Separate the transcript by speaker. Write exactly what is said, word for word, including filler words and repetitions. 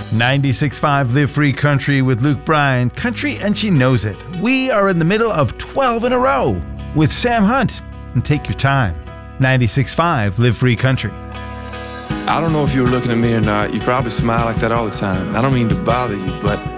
Speaker 1: ninety-six point five Live Free Country with Luke Bryan. Country and she knows it. We are in the middle of twelve in a row with Sam Hunt. And take your time. ninety-six point five Live Free Country.
Speaker 2: I don't know if you were looking at me or not. You probably smile like that all the time. I don't mean to bother you, but